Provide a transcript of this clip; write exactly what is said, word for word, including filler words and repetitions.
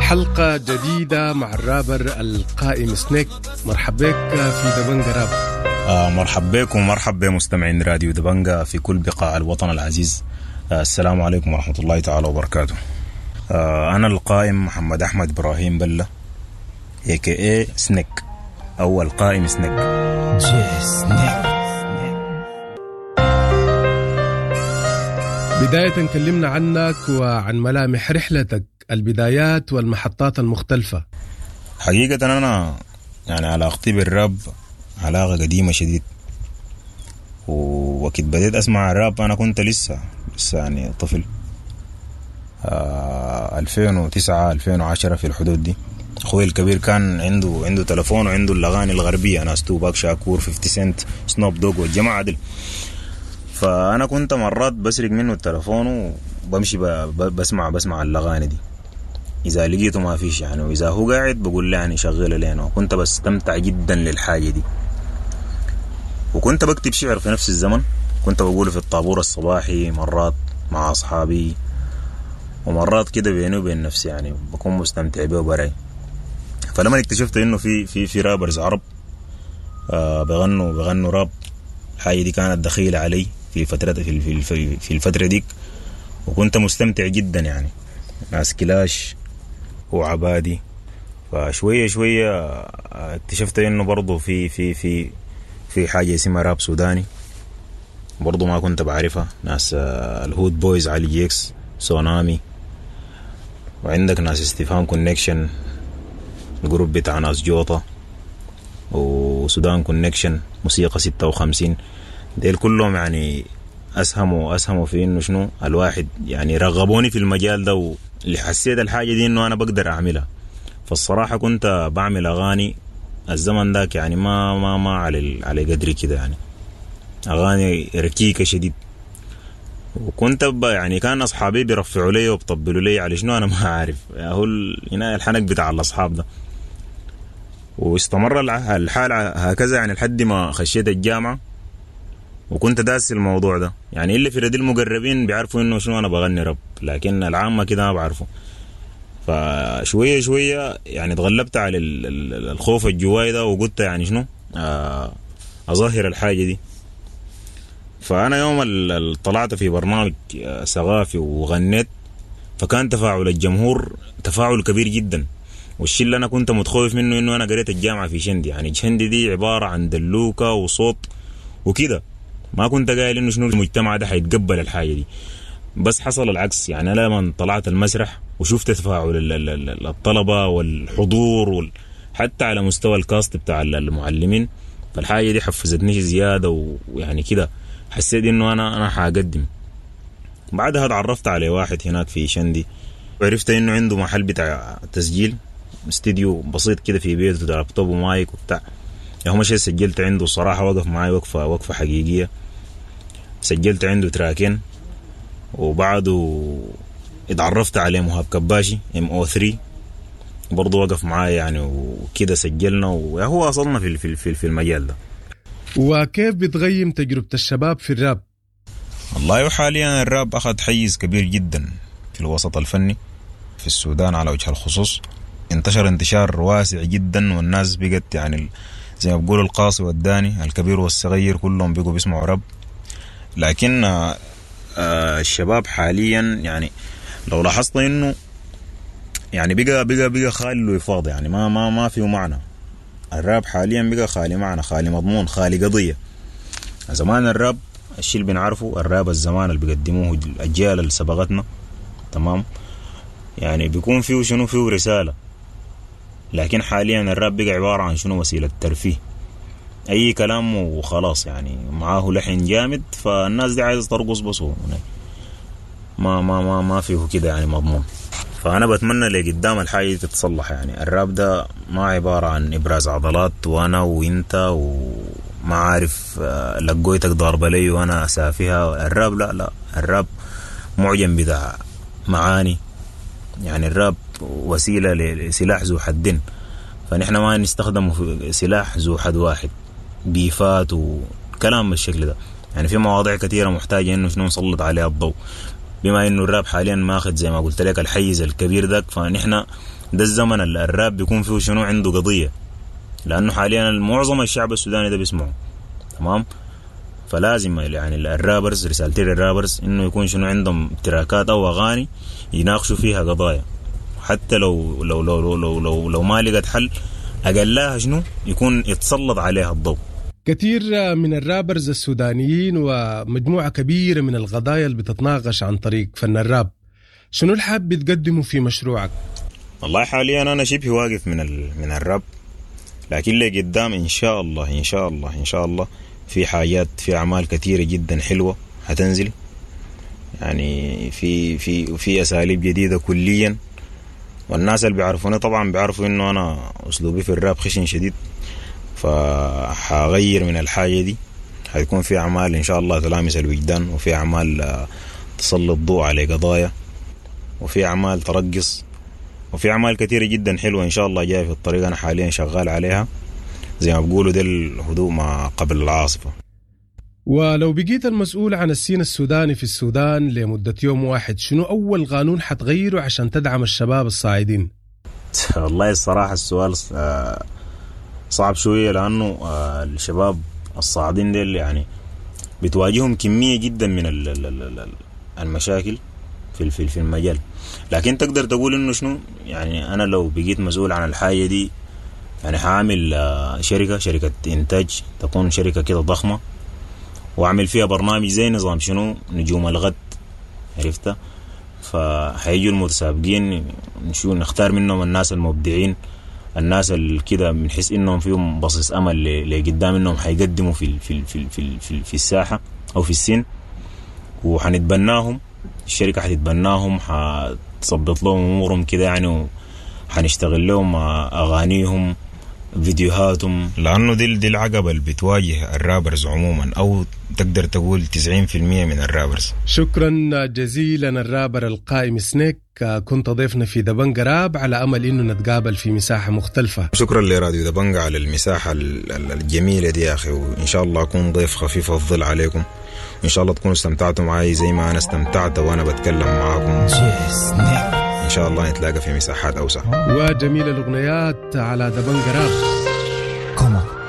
حلقة جديدة مع الرابر القائم سنيك. مرحب بك في دبنجة راب. آه مرحب بكم ومرحب بمستمعين راديو دبنجة في كل بقاع الوطن العزيز. آه السلام عليكم ورحمة الله تعالى وبركاته. آه أنا القائم محمد أحمد إبراهيم بلة إيه كي إيه سنيك أو القائم سنيك. سنيك. بداية كلمنا عنك وعن ملامح رحلتك، البدايات والمحطات المختلفة. حقيقة أنا يعني علاقتي بالراب علاقة قديمة شديد، ووقت بديت أسمع الراب أنا كنت لسه لسه يعني طفل. آه ألفين وتسعة ألفين وعشرة في الحدود دي. أخوي الكبير كان عنده عنده تلفون وعنده الأغاني الغربية، ناس توباك شاكور خمسين سنت سنوب دوغ والجماعة دي. فأنا كنت مرات بسرق منه التلفون وبمشي بسمع بسمع الأغاني دي إذا لقيته ما فيش يعني، وإذا هو قاعد بقول له يعني شغله لينا. وكنت بستمتع جدا للحاجة دي، وكنت بكتب شعر في نفس الزمن. كنت بقوله في الطابور الصباحي مرات مع أصحابي، ومرات كده بيني وبين نفسي يعني بكون مستمتع به وبراي. فلما اكتشفت إنه في في في رابرز عرب آه بغنوا بغنوا راب، الحاجة دي كانت دخيلة علي في فترة في في في الفترة ديك، وكنت مستمتع جدا يعني. ناس كلاش وعبادي. فشوية شوية اكتشفت انه برضو في في في في حاجة اسمها راب سوداني برضو ما كنت بعرفها. ناس الهود بويز، علي جيكس، سونامي، وعندك ناس استفهام كونكشن، الجروب بتاع ناس جوطة، وسودان كونكشن، موسيقى ستة وخمسين. ديل كلهم يعني أسهموا أسهموا في إنه شنو الواحد يعني رغبوني في المجال ده، واللي حسيت الحاجة دي إنه أنا بقدر أعملها. فالصراحة كنت بعمل أغاني الزمن داك يعني ما ما ما على على قدري كده يعني، أغاني ركيكة شديد. وكنت يعني كان أصحابي بيرفعوا لي وبطبلوا لي على شنو أنا ما عارف، هو هنا الحنك بتاع الأصحاب ده. واستمر الحال هكذا يعني لحد ما خشيت الجامعة، وكنت داس الموضوع ده يعني. اللي في ردي المقربين بيعرفوا انه شنو انا بغني راب، لكن العامة كده ما بعرفوا. فشوية شوية يعني تغلبت على الخوف الجواي ده، وقلت يعني شنو اظهر الحاجة دي. فانا يوم اللي طلعت في برنامج ثقافي وغنيت، فكان تفاعل الجمهور تفاعل كبير جدا. والشيء اللي انا كنت متخوف منه انه انا قريت الجامعة في شندي، يعني شندي دي عبارة عن دلوكة وصوت وكده، ما كنت قايل انه شنو المجتمع ده حيتقبل الحاجة دي. بس حصل العكس يعني. انا لما طلعت المسرح وشفت تفاعل الطلبة والحضور وال... حتى على مستوى الكاست بتاع المعلمين، فالحاجة دي حفزتني زيادة، ويعني كده حسيت انه انا انا حاقدم. بعدها تعرفت على واحد هناك في شندي، وعرفت انه عنده محل بتاع تسجيل، استديو بسيط كده في بيته، لابتوب ومايك وبتاع. يوم شيء سجلت عنده الصراحة، وقف معي وقفة وقفة حقيقية. سجلت عنده تراكين، وبعده اتعرفت عليه مهاب كباشي ام او ثلاثة برضو وقف معي يعني، وكده سجلنا، وهو أصلنا في في في المجال ده. وكيف بتغيم تجربة الشباب في الراب؟ والله حاليا الراب أخذ حيز كبير جدا في الوسط الفني في السودان على وجه الخصوص. انتشر انتشار واسع جدا، والناس بقت يعني زي ما بقولوا القاصي والداني، الكبير والصغير كلهم بيقوا بيسمعوا راب. لكن آه آه الشباب حاليا يعني لو لاحظت انه يعني بقى بقى بقى خالي وفاضي يعني، ما ما ما فيه معنى. الراب حاليا بقى خالي معنى، خالي مضمون، خالي قضية. زمان الراب الشيء اللي بنعرفه الراب الزمان اللي بيقدموه الأجيال اللي سبقتنا تمام، يعني بيكون فيه شنو فيه رسالة. لكن حاليا الراب بقى عبارة عن شنو وسيلة ترفيه، أي كلام وخلاص يعني، معاه لحن جامد فالناس دي عايزة ترقص بس، ما ما ما ما فيه كده يعني مضمون. فأنا بتمنى لقدام الحاجة دي تتصلح يعني. الراب ده ما عبارة عن إبراز عضلات وأنا وإنت وما عارف لقويتك ضاربة لي وأنا أسافيها. الراب لا لا، الراب معجم بتاع معاني يعني. الراب وسيلة لسلاح ذو حدين، فنحن ما نستخدمه في سلاح ذو حد واحد بيفات وكلام بالشكل ده يعني. في مواضيع كثيرة محتاجة إنه شنو نسلط عليها الضوء، بما إنه الراب حاليا ماخذ زي ما قلت لك الحيز الكبير ذاك، فنحن ده الزمن اللي الراب بيكون فيه شنو عنده قضية، لأنه حاليا معظم الشعب السوداني ده بيسمعه. تمام. فلازم يعني الرابرز رسالتي للرابرز انه يكون شنو عندهم تراكات او اغاني يناقشوا فيها قضايا، حتى لو لو لو لو لو, لو, لو ما لقت حل اقلها شنو يكون يتسلط عليها الضوء. كثير من الرابرز السودانيين ومجموعة كبيرة من القضايا اللي بتتناقش عن طريق فن الراب، شنو الحاب بتقدمه في مشروعك؟ والله حاليا انا شبه واقف من ال... من الراب، لكن اللي قدام ان شاء الله ان شاء الله ان شاء الله في حاجات، في اعمال كثيره جدا حلوه هتنزل، يعني في في في اساليب جديده كليا. والناس اللي بيعرفوني طبعا بيعرفوا انه انا اسلوبي في الراب خشن شديد، فحغير من الحاجه دي. هيكون في اعمال ان شاء الله تلامس الوجدان، وفي اعمال تسلط ضوء على قضايا، وفي اعمال ترقص، وفي اعمال كثيره جدا حلوه ان شاء الله جايه في الطريق. انا حاليا شغال عليها زي ما بقولوا ده الهدوء ما قبل العاصفه. ولو بقيت المسؤول عن السين السوداني في السودان لمده يوم واحد، شنو اول قانون حتغيره عشان تدعم الشباب الصاعدين؟ والله الصراحه السؤال صعب شويه، لانه الشباب الصاعدين ديل يعني بتواجههم كميه جدا من المشاكل في في المجال. لكن تقدر تقول انه شنو، يعني انا لو بقيت مسؤول عن الحاجه دي يعني حاعمل شركه شركه انتاج، تكون شركه كده ضخمه، واعمل فيها برنامج زي نظام شنو نجوم الغد، عرفتها؟ فحيجوا المتسابقين نشوف نختار منهم الناس المبدعين، الناس اللي كده بنحس انهم فيهم بصيص امل لقدام انهم حيقدموا في في في في في, في الساحه او في السن، وحنتبناهم. الشركه حتتبناهم، حتصبط لهم امورهم كده يعني، وحنشتغل لهم اغانيهم فيديوهاتهم، لانه دي دي العقبه اللي بتواجه الرابرز عموما، او تقدر تقول تسعين بالمية من الرابرز. شكرا جزيلا الرابر القائم سنيك، كنت ضيفنا في دبنجة راب، على امل انه نتقابل في مساحه مختلفه. شكرا لراديو دبنجة على المساحه الجميله دي يا اخي، وان شاء الله اكون ضيف خفيف الظل عليكم، وان شاء الله تكونوا استمتعتوا معي زي ما انا استمتعت وانا بتكلم معاكم. ان شاء الله نتلاقى في مساحات اوسع. وجميل الاغنيات على دبنجة راب. كما